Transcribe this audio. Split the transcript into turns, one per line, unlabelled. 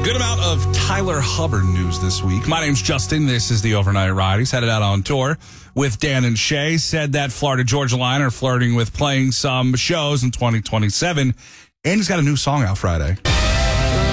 Good amount of Tyler Hubbard news this week. My name's Justin. This is the Overnight Ride. He's headed out on tour with Dan and Shay. Said that Florida Georgia Line are flirting with playing some shows in 2027. And he's got a new song out Friday.